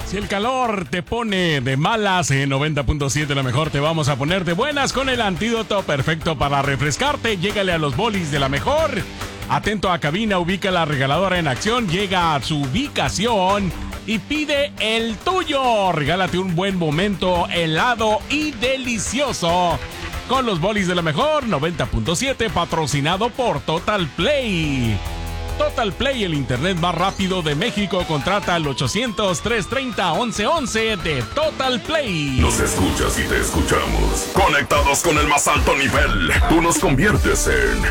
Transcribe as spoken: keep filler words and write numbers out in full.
Si el calor te pone de malas, en noventa punto siete La Mejor te vamos a poner de buenas con el antídoto perfecto para refrescarte. Llégale a los bolis de La Mejor. Atento a cabina, ubica la regaladora en acción, llega a su ubicación y pide el tuyo. Regálate un buen momento helado y delicioso con los bolis de La Mejor. Noventa punto siete, patrocinado por Total Play. Total Play, el internet más rápido de México. Contrata al ochocientos, trescientos treinta, once once de Total Play. Nos escuchas y te escuchamos. Conectados con el más alto nivel. Tú nos conviertes en